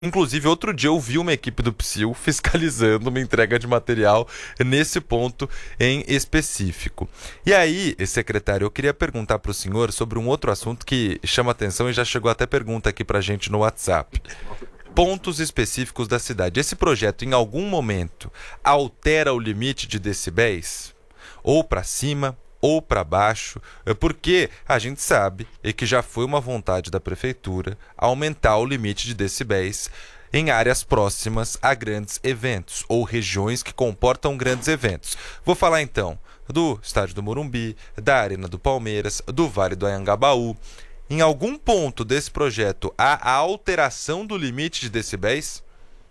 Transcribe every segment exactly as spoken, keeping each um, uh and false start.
Inclusive, outro dia eu vi uma equipe do Psyll fiscalizando uma entrega de material nesse ponto em específico. E aí, secretário, eu queria perguntar para o senhor sobre um outro assunto que chama atenção e já chegou até pergunta aqui para a gente no WhatsApp. Pontos específicos da cidade. Esse projeto, em algum momento, altera o limite de decibéis? Ou para cima, ou para baixo, porque a gente sabe e que já foi uma vontade da prefeitura aumentar o limite de decibéis em áreas próximas a grandes eventos ou regiões que comportam grandes eventos. Vou falar então do Estádio do Morumbi, da Arena do Palmeiras, do Vale do Anhangabaú. Em algum ponto desse projeto há a alteração do limite de decibéis?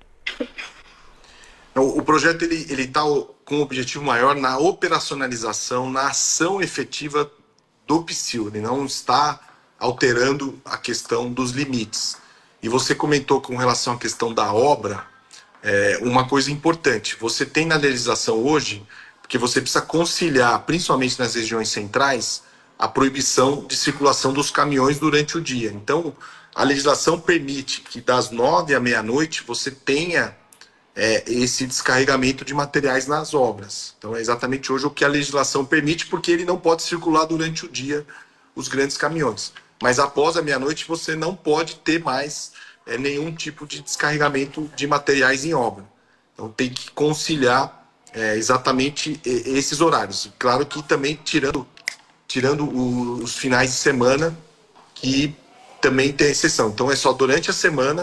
O, o projeto ele ele está com um objetivo maior na operacionalização, na ação efetiva do Psyll. Ele não está alterando a questão dos limites. E você comentou com relação à questão da obra, é, uma coisa importante. Você tem na legislação hoje, porque você precisa conciliar, principalmente nas regiões centrais, a proibição de circulação dos caminhões durante o dia. Então, a legislação permite que das nove à meia-noite você tenha é, esse descarregamento de materiais nas obras. Então, é exatamente hoje o que a legislação permite, porque ele não pode circular durante o dia os grandes caminhões. Mas após a meia-noite você não pode ter mais é, nenhum tipo de descarregamento de materiais em obra. Então, tem que conciliar é, exatamente esses horários. Claro que também tirando tirando o, os finais de semana, que também tem exceção. Então é só durante a semana,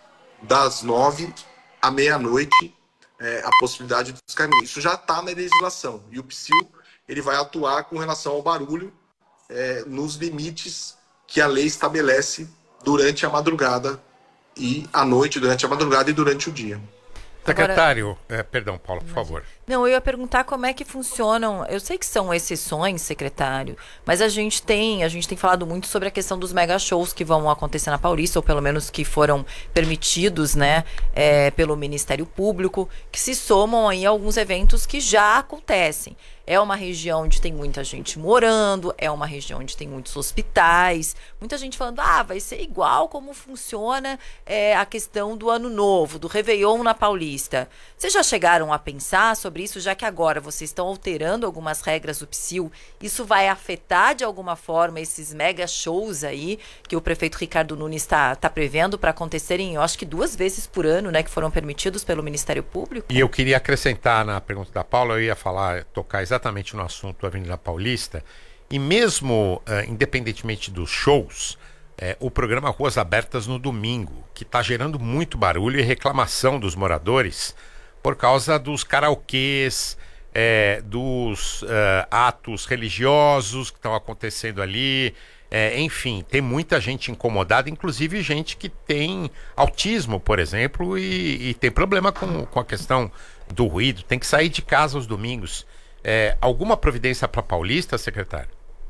das nove à meia-noite, é, a possibilidade de descarregamento. Isso já está na legislação. E o Psyll ele vai atuar com relação ao barulho é, nos limites que a lei estabelece durante a madrugada e à noite, durante a madrugada e durante o dia. Secretário, Agora, é, perdão, Paulo, por favor. Não, eu ia perguntar como é que funcionam. Eu sei que são exceções, secretário, mas a gente tem, a gente tem falado muito sobre a questão dos mega shows que vão acontecer na Paulista, ou pelo menos que foram permitidos, né, é, pelo Ministério Público, que se somam aí a alguns eventos que já acontecem. É uma região onde tem muita gente morando, é uma região onde tem muitos hospitais, muita gente falando, ah, vai ser igual como funciona é, a questão do Ano Novo, do Réveillon na Paulista. Vocês já chegaram a pensar sobre isso, já que agora vocês estão alterando algumas regras do Psyll? Isso vai afetar de alguma forma esses mega shows aí, que o prefeito Ricardo Nunes está tá prevendo para acontecerem, eu acho que duas vezes por ano, né, que foram permitidos pelo Ministério Público? E eu queria acrescentar na pergunta da Paula, eu ia falar, tocar exatamente exatamente no assunto da Avenida Paulista, e mesmo uh, independentemente dos shows, uh, o programa Ruas Abertas no domingo, que está gerando muito barulho e reclamação dos moradores por causa dos karaokês, uh, dos uh, atos religiosos que estão acontecendo ali, uh, enfim, tem muita gente incomodada, inclusive gente que tem autismo, por exemplo, e, e tem problema com, com a questão do ruído, tem que sair de casa aos domingos. É, alguma providência para Paulista, secretário?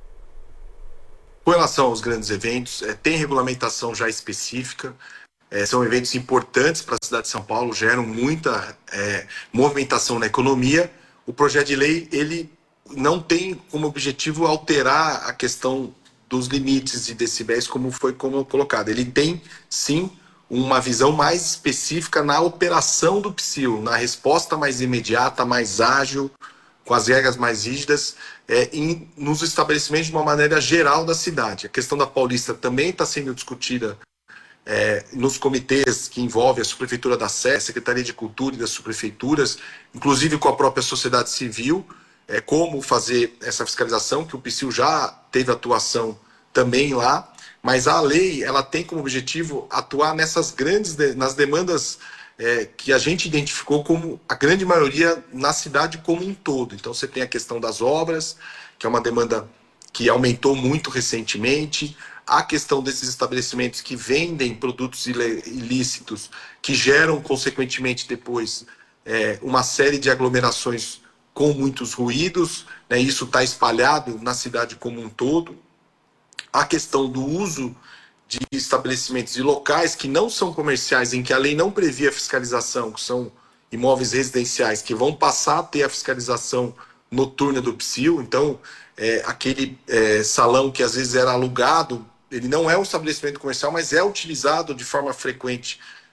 Com relação aos grandes eventos, é, tem regulamentação já específica, é, são eventos importantes para a cidade de São Paulo, geram muita é, movimentação na economia. O projeto de lei ele não tem como objetivo alterar a questão dos limites de decibéis, como foi como colocado. Ele tem, sim, uma visão mais específica na operação do Psyll, na resposta mais imediata, mais ágil, com as regras mais rígidas, é, em, nos estabelecimentos de uma maneira geral da cidade. A questão da Paulista também está sendo discutida é, nos comitês que envolvem a Subprefeitura da Sé, a Secretaria de Cultura e das subprefeituras, inclusive com a própria sociedade civil, é, como fazer essa fiscalização, que o Psyll já teve atuação também lá, mas a lei ela tem como objetivo atuar nessas grandes, nas demandas É, que a gente identificou como a grande maioria na cidade como um todo. Então você tem a questão das obras, que é uma demanda que aumentou muito recentemente, a questão desses estabelecimentos que vendem produtos ilícitos, que geram, consequentemente, depois é, uma série de aglomerações com muitos ruídos, né? Isso está espalhado na cidade como um todo. A questão do uso de estabelecimentos e locais que não são comerciais, em que a lei não previa fiscalização, que são imóveis residenciais, que vão passar a ter a fiscalização noturna do Psyll. Então, é, aquele é, salão que às vezes era alugado, ele não é um estabelecimento comercial, mas é utilizado de forma frequente